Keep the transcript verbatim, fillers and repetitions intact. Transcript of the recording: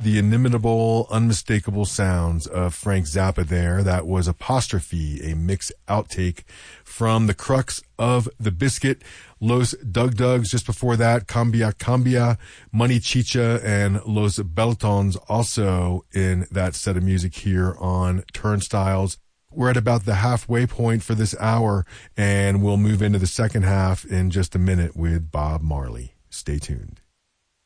the inimitable, unmistakable sounds of Frank Zappa there. That was Apostrophe, a mix outtake from the crux of the biscuit. Los Dug Dugs just before that, Cambia Cambia, Money Chicha, and Los Beltons also in that set of music here on Turnstiles. We're at about the halfway point for this hour, and we'll move into the second half in just a minute with Bob Marley. Stay tuned.